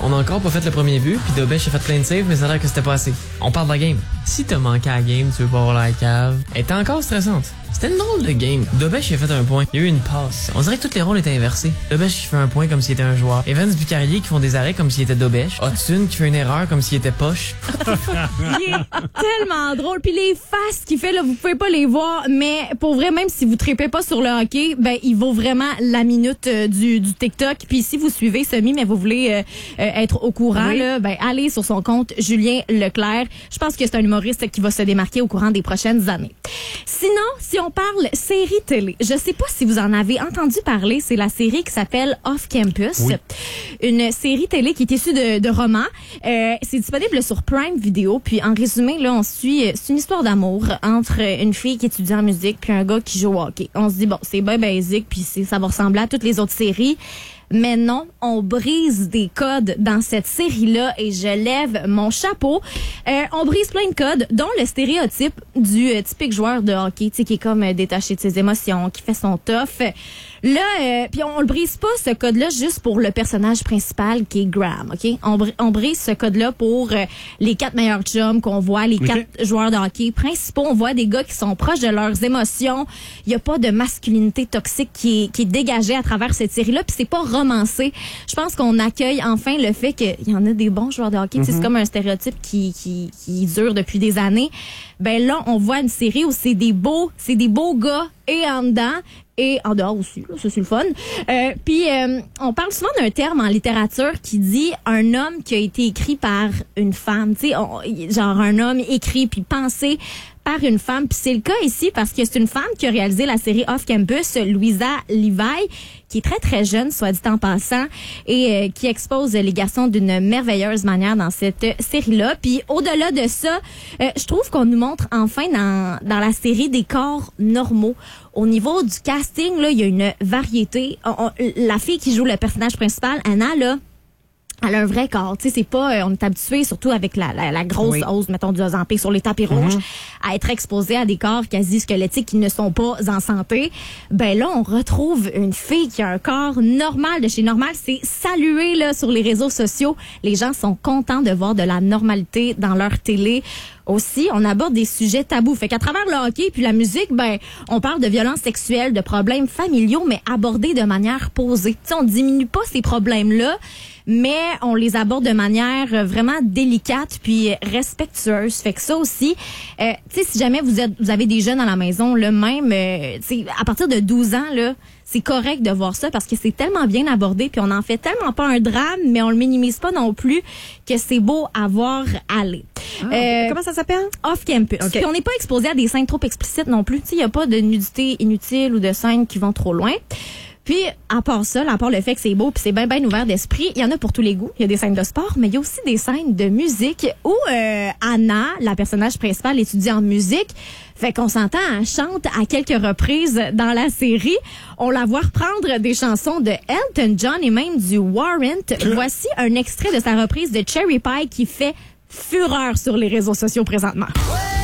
On a encore pas fait le premier but, puis Dobesh a fait plein de saves, mais ça a l'air que c'était pas assez. On parle de la game. Si t'as manqué à la game, tu veux pas avoir la cave, elle était encore stressante. C'était une drôle de game. Dobesh a fait un point. Il y a eu une passe. On dirait que tous les rôles étaient inversés. Dobesh qui fait un point comme s'il était un joueur. Evans Bucarrier qui font des arrêts comme s'il était Dobesh. Hudson qui fait une erreur comme s'il était Poche. Il est tellement drôle. Puis les faces qu'il fait, là, vous pouvez pas les voir, mais pour vrai, même si vous tripez pas sur le hockey, ben il vaut vraiment la minute du TikTok. Puis si vous suivez Semi, mais vous voulez être au courant, là, ben allez sur son compte Julien Leclerc. Je pense que c'est un humoriste qui va se démarquer au courant des prochaines années. Sinon, si on parle série télé, je sais pas si vous en avez entendu parler, c'est la série qui s'appelle Off Campus. Oui. Une série télé qui est issue de romans. C'est disponible sur Prime Video. Puis en résumé, là, on suit, c'est une histoire d'amour entre une fille qui étudie en musique puis un gars qui joue au hockey. On se dit, bon, c'est bien basique puis ça va ressembler à toutes les autres séries. Mais non, on brise des codes dans cette série-là et je lève mon chapeau. On brise plein de codes, dont le stéréotype du typique joueur de hockey, tu sais, qui est comme détaché de ses émotions, qui fait son tough. Là, puis on le brise pas, ce code-là, juste pour le personnage principal qui est Graham, OK? On brise ce code-là pour les 4 meilleurs chums qu'on voit, les 4 joueurs de hockey principaux. On voit des gars qui sont proches de leurs émotions. Il y a pas de masculinité toxique qui est dégagée à travers cette série-là, puis c'est pas romancé. Je pense qu'on accueille enfin le fait qu'il y en a des bons joueurs de hockey. C'est comme un stéréotype qui dure depuis des années. Ben là, on voit une série où c'est des beaux gars et en dedans et en dehors aussi, là, ça c'est le fun. Puis on parle souvent d'un terme en littérature qui dit un homme qui a été écrit par une femme, tu sais, genre un homme écrit puis pensé par une femme. Puis c'est le cas ici parce que c'est une femme qui a réalisé la série Off Campus, Louisa Levi, qui est très très jeune, soit dit en passant, et qui expose les garçons d'une merveilleuse manière dans cette série-là. Puis au-delà de ça, je trouve qu'on nous montre enfin dans la série des corps normaux. Au niveau du casting, là, il y a une variété. La fille qui joue le personnage principal, Anna, là, elle a un vrai corps, tu sais, c'est pas, on est habitué, surtout avec la grosse hausse, mettons, du Ozempic sur les tapis rouges, à être exposé à des corps quasi squelettiques qui ne sont pas en santé. Ben là, on retrouve une fille qui a un corps normal de chez normal. C'est salué, là, sur les réseaux sociaux. Les gens sont contents de voir de la normalité dans leur télé. Aussi, on aborde des sujets tabous. Fait qu'à travers le hockey puis la musique, ben, on parle de violences sexuelles, de problèmes familiaux, mais abordés de manière posée. Tu sais, on diminue pas ces problèmes-là, mais on les aborde de manière vraiment délicate puis respectueuse. Fait que ça aussi, tu sais, si jamais vous avez des jeunes à la maison, là, même, tu sais, à partir de 12 ans, là, c'est correct de voir ça parce que c'est tellement bien abordé puis on en fait tellement pas un drame, mais on le minimise pas non plus que c'est beau à voir aller. Comment ça s'appelle? Off Campus. Okay. Puis on n'est pas exposé à des scènes trop explicites non plus. Il n'y a pas de nudité inutile ou de scènes qui vont trop loin. Puis, à part ça, à part le fait que c'est beau puis c'est bien ouvert d'esprit, il y en a pour tous les goûts. Il y a des scènes de sport, mais il y a aussi des scènes de musique où Anna, la personnage principale, étudie en musique. Fait qu'on s'entend, elle chante à quelques reprises dans la série. On la voit reprendre des chansons de Elton John et même du Warrant. Voici un extrait de sa reprise de Cherry Pie qui fait fureur sur les réseaux sociaux présentement.